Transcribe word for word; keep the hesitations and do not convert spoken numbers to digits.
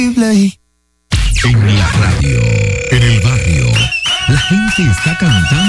En la radio, en el barrio, la gente está cantando.